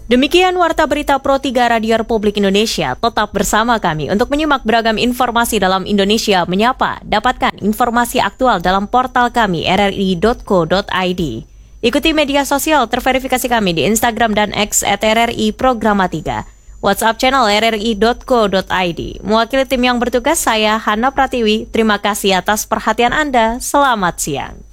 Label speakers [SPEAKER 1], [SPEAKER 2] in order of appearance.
[SPEAKER 1] Demikian Warta Berita Pro 3 Radio Republik Indonesia. Tetap bersama kami untuk menyimak beragam informasi dalam Indonesia Menyapa. Dapatkan informasi aktual dalam portal kami rri.co.id. Ikuti media sosial terverifikasi kami di Instagram dan X @RRI Programa 3. WhatsApp channel rri.co.id. Mewakili tim yang bertugas, saya Hana Pratiwi. Terima kasih atas perhatian Anda. Selamat siang.